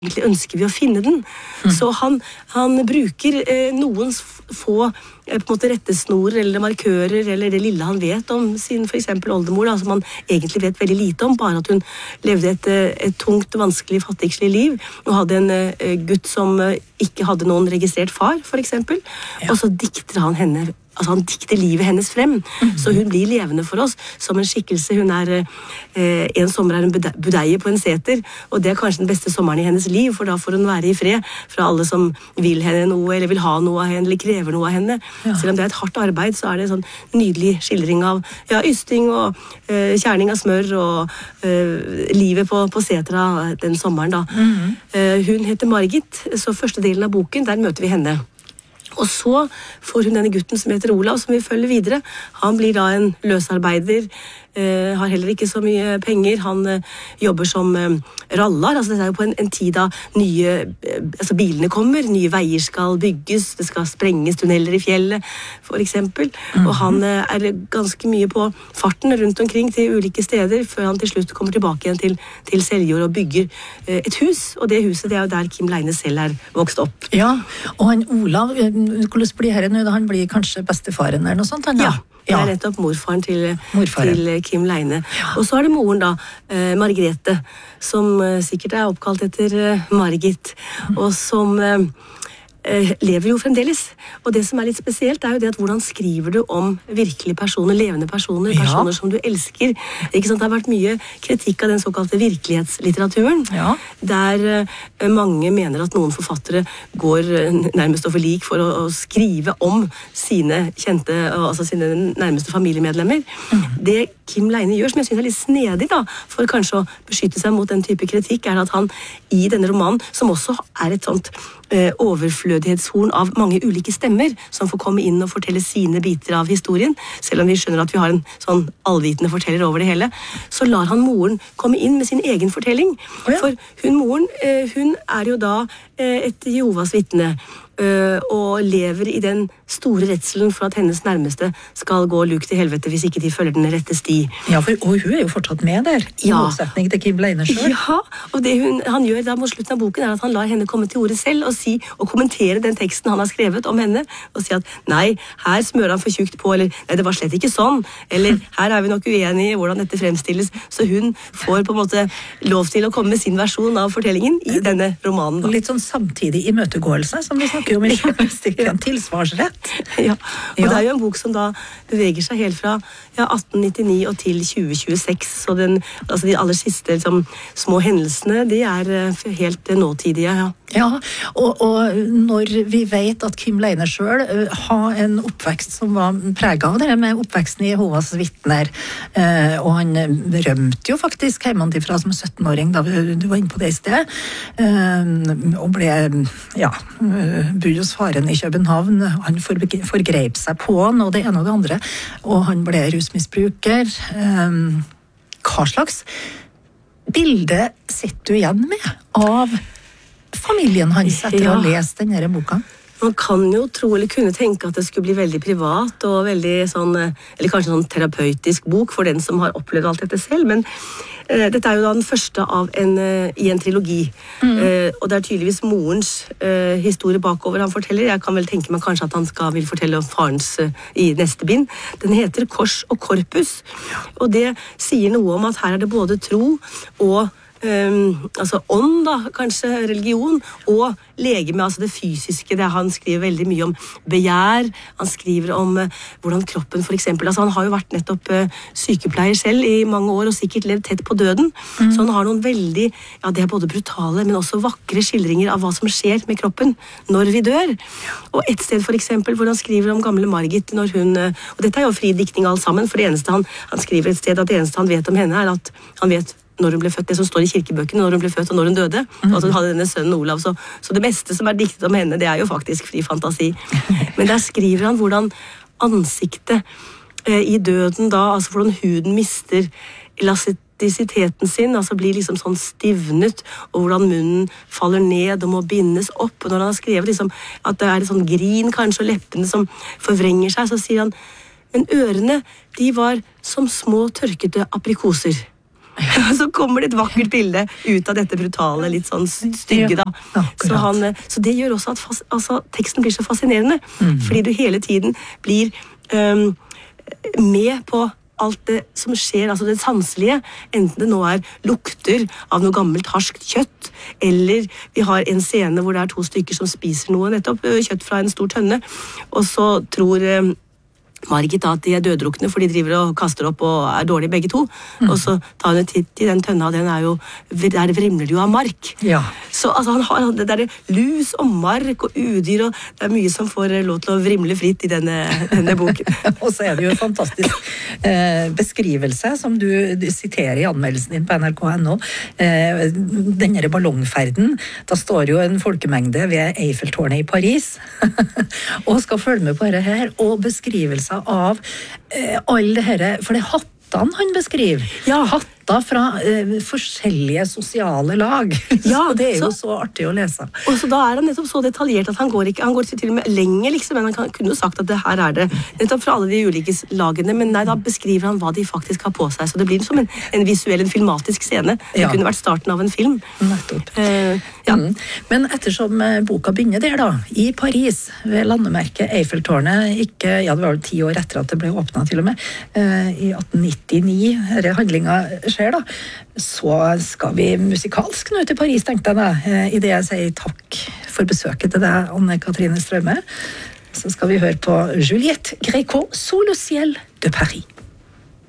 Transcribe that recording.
egentlig ønsker vi å finne den. Så han bruker noen få på en måte rettesnorer eller markører eller det lille han vet om sin for eksempel oldemor, da, som han egentlig vet veldig lite om, bare at hun levde et tungt, vanskelig, fattigslig liv og hadde en gutt som ikke hadde noen registrert far, for eksempel. Og så dikter han henne. Altså han dikter livet hennes frem, så hun blir levende for oss som en skikkelse. Hun en sommer hun budeie på en seter, og det kanskje den beste sommeren i hennes liv, for da får hun være i fred fra alle som vil henne noe, eller vil ha noe av henne, eller krever noe av henne. Selv om det et hardt arbeid, så det en sånn nydelig skildring av ysting og kjerning av smør og livet på setra den sommeren da. Hun heter Margit, så første delen av boken, der møter vi henne. Og så får hun denne gutten som heter Olav, som vi følger videre. Han blir da en løsarbeider, har heller ikke så mye penger. Han jobber som rallar. Altså det jo på en tid da altså bilene kommer, nye veier skal bygges, det skal sprenges tunneler i fjellet, for eksempel. Og han ganske mye på farten rundt omkring til ulike steder, før han til slutt kommer tilbake igjen til Seljord og bygger et hus. Og det huset, det jo der Kim Leine selv vokst opp. Ja, og han Olav, hvordan blir her nå? Han blir kanskje bestefaren eller noe sånt? Han, ja. Det nettopp morfaren til Kim Leine. Og så det moren da, Margrethe, som sikkert oppkalt etter Margit, og som lever jo fremdeles. Og det som litt spesielt jo det at hvordan skriver du om virkelige personer, levende personer, personer som du elsker. Ikke sant? Det har vært mye kritikk av den såkalte virkelighetslitteraturen, der mange mener at noen forfattere går nærmest over lik for å skrive om sine kjente, altså sine nærmeste familiemedlemmer. Det Kim Leine gjør, som jeg synes litt snedig da, for kanskje å beskytte seg mot den type kritikk, at han i denne romanen, som også et sånt overflødighetshorn av mange ulike stemmer som får komme inn og fortelle sine biter av historien, selv om vi skjønner at vi har en sånn allvitende forteller over det hele, så lar han moren komme inn med sin egen fortelling. For moren, hun jo da et Jehovas vitne, og lever i den store redselen for at hennes nærmeste skal gå lukt til helvete hvis ikke de følger den rette sti. Ja, og hun jo fortsatt med der, i motsetning til Kim Leine selv. Ja, og det han gjør da mot slutten av boken at han lar henne komme til ordet selv og kommentere den teksten han har skrevet om henne, og si at nei, her smører han for tjukt på, eller nei, det var slett ikke sånn, eller her vi nok uenige i hvordan dette fremstilles, så hun får på en måte lov til å komme med sin versjon av fortellingen i denne romanen. Da. Litt sånn samtidig imøtegåelse, som vi snakker om i journalistikken, tilsvarsrett. Ja, og det jo en bok som da beveger seg helt fra 1899 og til 2026, så altså de aller siste liksom, små hendelsene, de helt nåtidige, Ja, og når vi vet at Kim Leine selv har en oppvekst som var preget av det med oppveksten i Jehovas vitner, og han rømte jo faktisk hjemmefra som 17-åring, da du var inne på det i sted, og ble, bodde hos faren i København, han forgrep seg på han, og det ene og det andre, og han ble rusmisbruker. Hva slags bilde sitter du igjen med av familien hans etter å ha lest denne boka? Man kan jo tro eller kunne tenke at det skulle bli veldig privat og veldig sånn, eller kanskje sånn terapeutisk bok for den som har opplevd alt dette selv, men dette jo da den første i en trilogi, og det tydeligvis morens historie bakover han forteller. Jeg kan vel tenke meg kanskje at han vil fortelle om farens i neste bind. Den heter Kors og Korpus, og det sier noe om at her det både tro og altså ånd da, kanskje religion og legeme, altså det fysiske. Han skriver veldig mye om begjær, han skriver om hvordan kroppen for eksempel, altså han har jo vært nettopp sykepleier selv i mange år og sikkert levd tett på døden, så han har noen veldig, det både brutale men også vakre skildringer av hva som skjer med kroppen når vi dør. Og et sted for eksempel hvor han skriver om gamle Margit når hun, og dette jo fri diktning alt sammen, for det eneste han skriver et sted at det eneste han vet om henne at han vet når hun ble født, det som står i kirkebøkene, når hun ble født og når hun døde, og at hun hadde denne sønnen Olav, så det meste som diktet om henne, det jo faktisk fri fantasi. Men der skriver han hvordan ansiktet i døden da, altså hvordan huden mister elastisiteten sin, altså blir liksom sånn stivnet, og hvordan munnen faller ned og må bindes opp, og når han har skrevet liksom, at det et sånn grin kanskje, og leppene som forvrenger seg, så sier han, men ørene, de var som små tørkete aprikoser. Så kommer det et vakkert bilde ut av dette brutale, litt sånn stygge da. Så det gjør også at teksten blir så fascinerende, fordi du hele tiden blir med på alt det som skjer, altså det sanselige, enten det nå lukter av noe gammelt harskt kjøtt, eller vi har en scene hvor det 2 stykker som spiser noe, nettopp kjøtt fra en stor tønne, og så tror Margit at de døddrukne, for de driver og kaster opp og dårlige begge to, og så tar hun en titt i den tønna, og der vrimler det jo av mark. Ja. Så altså, han har det der lus og mark og udyr, og det mye som får lov til å vrimle fritt i denne boken. Og så det jo en fantastisk beskrivelse som du siterer i anmeldelsen din på NRK.no. Denne ballongferden, da står jo en folkemengde ved Eiffeltårnet i Paris, og skal følge med på dette her, og beskrivelse av alle det her, for det hattene han beskriver. Ja. Hatter fra forskjellige sosiale lag. Ja, så det jo så artig å lese. Og så da han nettopp så detaljert at han går til og med lenger, liksom, men han kunne jo sagt at det her det nettopp fra alle de ulike lagene, men nei, da beskriver han hva de faktisk har på seg, så det blir som en visuell, en filmatisk scene. Det kunne vært starten av en film. Nettopp. Ja. Men ettersom boka begynner der da, i Paris, ved landemerket Eiffeltårnet, det var vel 10 år etter at det ble åpnet til og med, i 1899, denne handlingen skjer da, så skal vi musikalsk nå til Paris, tenkte jeg da, i det jeg sier takk for besøket til deg, Anne-Katrine Strømme. Så skal vi høre på Juliette Gréco, Sous le ciel de Paris.